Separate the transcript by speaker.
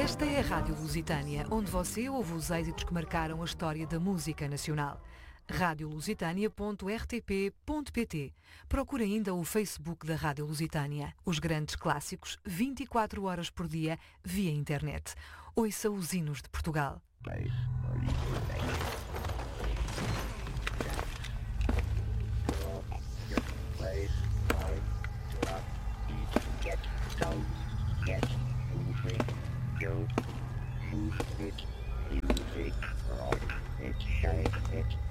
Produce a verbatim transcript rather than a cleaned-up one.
Speaker 1: Esta é a Rádio Lusitânia, onde você ouve os êxitos que marcaram a história da música nacional. rádio lusitânia ponto r t p ponto p t. Procure ainda o Facebook da Rádio Lusitânia. Os grandes clássicos, vinte e quatro horas por dia, via internet. Ouça os hinos de Portugal.
Speaker 2: Music, music, rock, it's shake, it's